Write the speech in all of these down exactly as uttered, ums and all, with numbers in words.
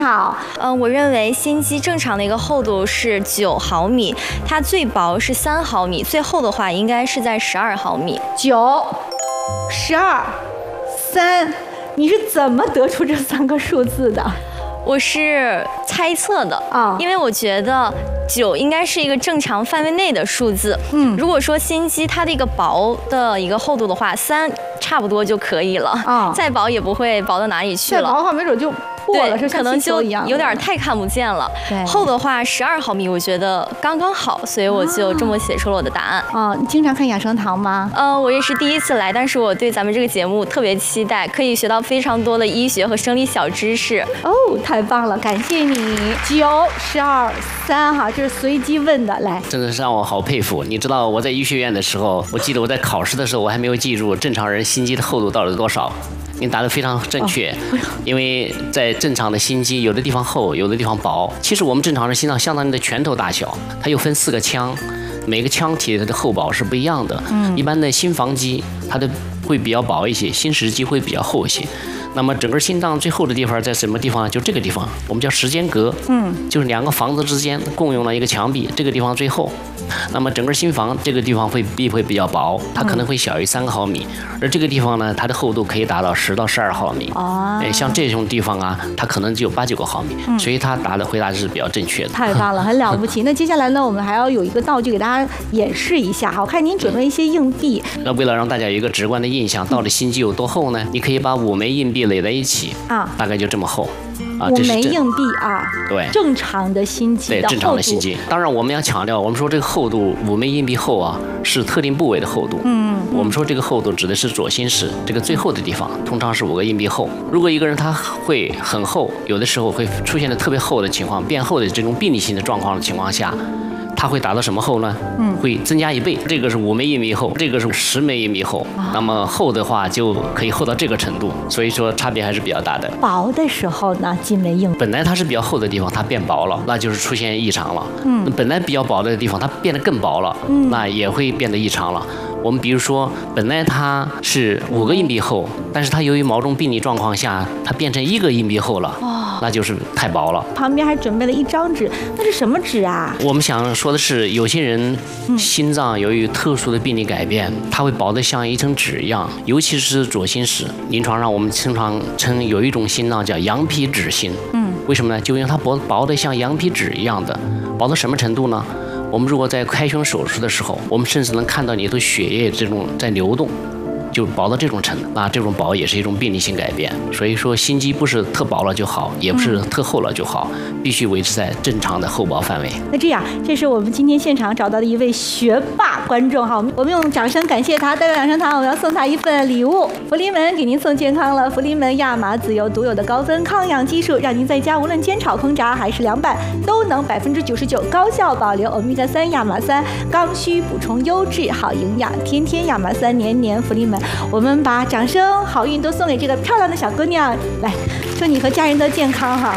好， 嗯，我认为心肌正常的一个厚度是九毫米，它最薄是三毫米，最厚的话应该是在十二毫米。 九、十二、三，你是怎么得出这三个数字的？ 我是猜测的啊， 因为我觉得九应该是一个正常范围内的数字。嗯，如果说心肌它的一个薄的一个厚度的话，三差不多就可以了。啊，再薄也不会薄到哪里去了。 再薄的话，没准就破了，是可能就有点太看不见了。对，厚的话十二毫米，我觉得刚刚好，所以我就这么写出了我的答案。 啊，你经常看养生堂吗？ 呃，我也是第一次来，但是我对咱们这个节目特别期待，可以学到非常多的医学和生理小知识。 哦，太棒了，感谢你。九、十二、三，哈，这是随机问的，来， 真的是让我好佩服。你知道我在医学院的时候，我记得我在考试的时候，我还没有记住正常人心肌的厚度到底多少。您答得非常正确，哦，因为在正常的心肌，有的地方厚，有的地方薄。其实我们正常人心脏相当于你的拳头大小，它又分四个腔，每个腔体它的厚薄是不一样的。嗯，一般的心房肌它的会比较薄一些，心室肌会比较厚一些。那么整个心脏最厚的地方在什么地方？就这个地方，我们叫时间隔。嗯，就是两个房子之间共用了一个墙壁，这个地方最厚。那么整个心房这个地方会壁会比较薄，它可能会小于三个毫米，而这个地方呢，它的厚度可以达到十到十二毫米。哦，哎，像这种地方啊，它可能只有八九个毫米，嗯，所以它答的回答是比较正确的。 太棒了，很了不起。那接下来呢，我们还要有一个道具给大家演示一下。好，看您准备一些硬币。 那为了让大家有一个直观的印象，到底心肌有多厚呢？你可以把五枚硬币垒在一起，啊，大概就这么厚。 啊，五枚硬币啊， 对， 正常的心肌的厚度， 对，正常的心肌。当然，我们要强调，我们说这个厚度，五枚硬币厚啊，是特定部位的厚度。嗯，我们说这个厚度指的是左心室这个最厚的地方，通常是五个硬币厚。如果一个人他会很厚，有的时候会出现的特别厚的情况，变厚的这种病理性的状况的情况下，它会达到什么厚呢？嗯，会增加一倍。这个是五枚硬币厚，这个是十枚硬币厚。啊，那么厚的话就可以厚到这个程度，所以说差别还是比较大的。 薄的时候呢，几枚硬币本来它是比较厚的地方，它变薄了，那就是出现异常了。嗯，本来比较薄的地方，它变得更薄了，嗯，那也会变得异常了。我们比如说，本来它是五个硬币厚，但是它由于某种病理状况下，它变成一个硬币厚了，哦，那就是太薄了。 旁边还准备了一张纸，那是什么纸啊？ 我们想说的是，有些人心脏由于特殊的病理改变，它会薄得像一层纸一样，尤其是左心室。临床上我们经常称有一种心脏叫羊皮纸心。嗯，为什么呢？就因为它薄薄得像羊皮纸一样的，薄到什么程度呢？我们如果在开胸手术的时候，我们甚至能看到你的血液这种在流动，就薄到这种程度，那这种薄也是一种病理性改变。所以说心肌不是特薄了就好，也不是特厚了就好，必须维持在正常的厚薄范围。 那这样，这是我们今天现场找到的一位学霸观众哈，我们用掌声感谢他。代表养生堂，我们要送他一份礼物，福临门给您送健康了。福临门亚麻籽油独有的高分抗氧技术，让您在家无论煎炒烹炸还是凉拌，都能百分之九十九高效保留欧米伽三亚麻酸，刚需补充优质好营养，天天亚麻酸，年年福临门。我们把掌声、好运都送给这个漂亮的小姑娘，来，祝你和家人都健康哈。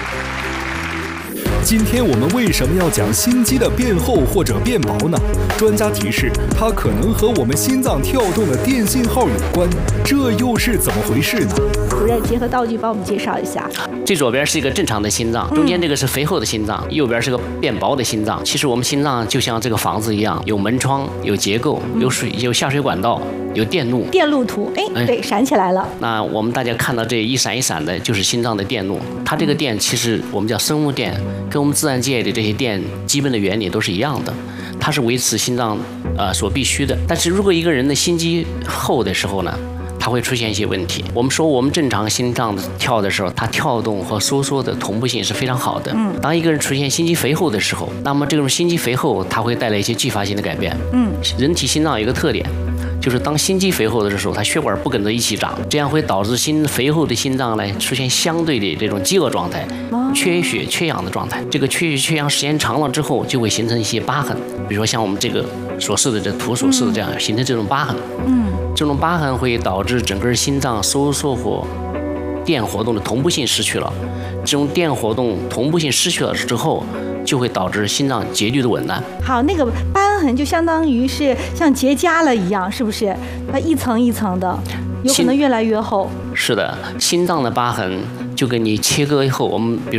今天我们为什么要讲心肌的变厚或者变薄呢？专家提示，它可能和我们心脏跳动的电信号有关，这又是怎么回事呢？ 主任结合道具帮我们介绍一下。 最左边是一个正常的心脏，中间这个是肥厚的心脏，右边是个变薄的心脏。其实我们心脏就像这个房子一样，有门窗，有结构，有水，有下水管道，有电路。 电路图，哎，对，闪起来了。 那我们大家看到这一闪一闪的，就是心脏的电路。它这个电其实我们叫生物电，跟我们自然界的这些电基本的原理都是一样的。它是维持心脏呃所必须的。但是如果一个人的心肌厚的时候呢，它会出现一些问题。我们说我们正常心脏跳的时候，它跳动和收缩的同步性是非常好的。嗯，当一个人出现心肌肥厚的时候，那么这种心肌肥厚它会带来一些继发性的改变。嗯，人体心脏有一个特点，就是当心肌肥厚的时候，它血管不跟着一起长，这样会导致心肥厚的心脏呢出现相对的这种饥饿状态，缺血缺氧的状态。这个缺血缺氧时间长了之后，就会形成一些疤痕，比如说像我们这个所示的这图所示的这样，形成这种疤痕。嗯，这种疤痕会导致整个心脏收缩和电活动的同步性失去了。这种电活动同步性失去了之后，就会导致心脏节律的紊乱。 好，那个疤痕就相当于是像结痂了一样，是不是？它一层一层的，有可能越来越厚。 是的，心脏的疤痕就跟你切割以后，我们比如